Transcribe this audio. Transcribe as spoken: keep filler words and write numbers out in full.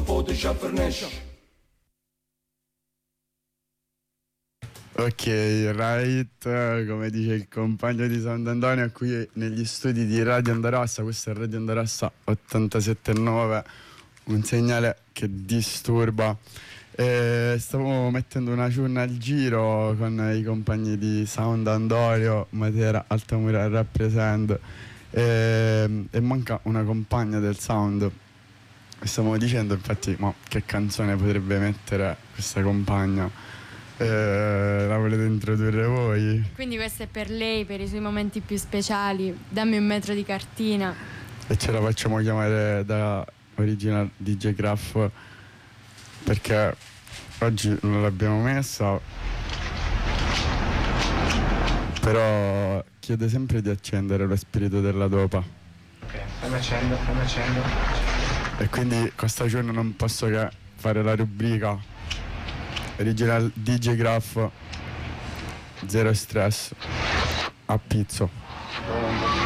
foto ci fornisce. Ok, right, come dice il compagno di Sant'Antonio, qui negli studi di Radio Onda Rossa. Questo è Radio Onda Rossa ottantasette virgola nove, un segnale che disturba. E stavo mettendo una ciurna al giro con i compagni di Sound Andorio, Matera, Altamura Rappresent, e, e manca una compagna del Sound. E stavamo dicendo infatti, ma che canzone potrebbe mettere questa compagna? Eh, la volete introdurre voi? Quindi questa è per lei, per i suoi momenti più speciali. Dammi un metro di cartina. E ce la facciamo chiamare da Original D J Graph, perché oggi non l'abbiamo messa, però chiede sempre di accendere lo spirito della dopa. Ok, fammi accendere, fammi accendere. E quindi questa giorno non posso che fare la rubrica Original D J Graph, zero stress, a pizzo.